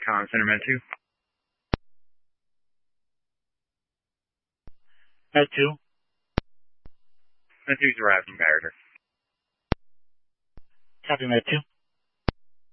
Con Center Med 2. Med 2. Med 2's arrived from Barrier. Copy Med 2.